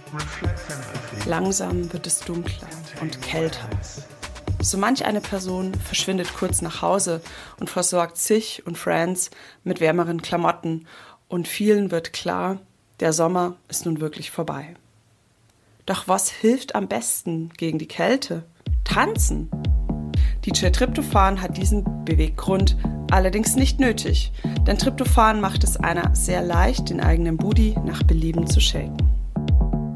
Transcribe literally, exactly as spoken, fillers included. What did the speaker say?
Langsam wird es dunkler und kälter. So manch eine Person verschwindet kurz nach Hause und versorgt sich und Friends mit wärmeren Klamotten und vielen wird klar, der Sommer ist nun wirklich vorbei. Doch was hilft am besten gegen die Kälte? Tanzen! D J Tryptophan hat diesen Beweggrund allerdings nicht nötig, denn Tryptophan macht es einer sehr leicht, den eigenen Booty nach Belieben zu shaken.